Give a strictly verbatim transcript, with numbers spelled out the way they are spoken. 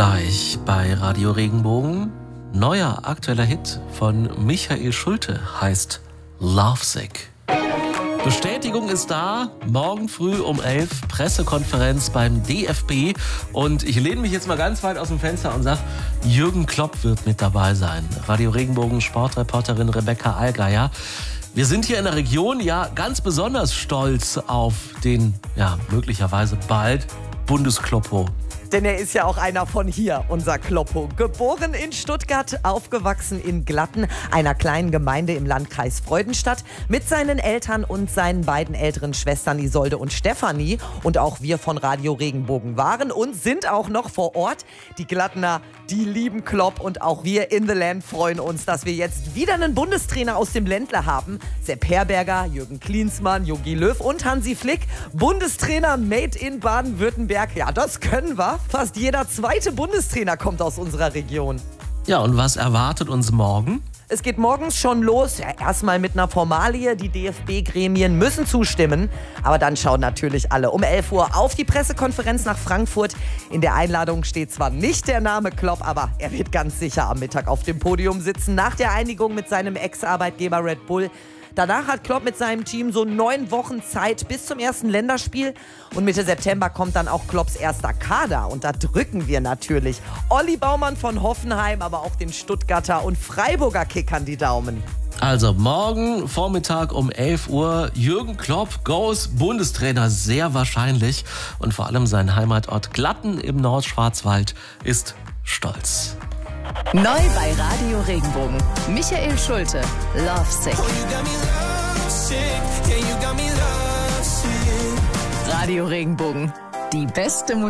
Gleich bei Radio Regenbogen. Neuer aktueller Hit von Michael Schulte heißt Lovesick. Bestätigung ist da, morgen früh um elf Pressekonferenz beim D F B. Und ich lehne mich jetzt mal ganz weit aus dem Fenster und sage, Jürgen Klopp wird mit dabei sein. Radio Regenbogen Sportreporterin Rebecca Allgeier. Wir sind hier in der Region ja ganz besonders stolz auf den, ja, möglicherweise bald Bundeskloppo. Denn er ist ja auch einer von hier, unser Kloppo. Geboren in Stuttgart, aufgewachsen in Glatten, einer kleinen Gemeinde im Landkreis Freudenstadt, mit seinen Eltern und seinen beiden älteren Schwestern Isolde und Stefanie. Und auch wir von Radio Regenbogen waren und sind auch noch vor Ort. Die Glattener, die lieben Klopp, und auch wir in the Land freuen uns, dass wir jetzt wieder einen Bundestrainer aus dem Ländle haben. Sepp Herberger, Jürgen Klinsmann, Jogi Löw und Hansi Flick. Bundestrainer made in Baden-Württemberg. Ja, das können wir. Fast jeder zweite Bundestrainer kommt aus unserer Region. Ja, und was erwartet uns morgen? Es geht morgens schon los. Ja, erstmal mit einer Formalie. Die D F B-Gremien müssen zustimmen. Aber dann schauen natürlich alle um elf Uhr auf die Pressekonferenz nach Frankfurt. In der Einladung steht zwar nicht der Name Klopp, aber er wird ganz sicher am Mittag auf dem Podium sitzen, nach der Einigung mit seinem Ex-Arbeitgeber Red Bull. Danach hat Klopp mit seinem Team so neun Wochen Zeit bis zum ersten Länderspiel. Und Mitte September kommt dann auch Klopps erster Kader. Und da drücken wir natürlich Olli Baumann von Hoffenheim, aber auch den Stuttgarter und Freiburger Kickern die Daumen. Also morgen Vormittag um elf Uhr. Jürgen Klopp goes Bundestrainer, sehr wahrscheinlich. Und vor allem sein Heimatort Glatten im Nordschwarzwald ist stolz. Neu bei Radio Regenbogen. Michael Schulte, Lovesick. Radio Regenbogen, die beste Musik.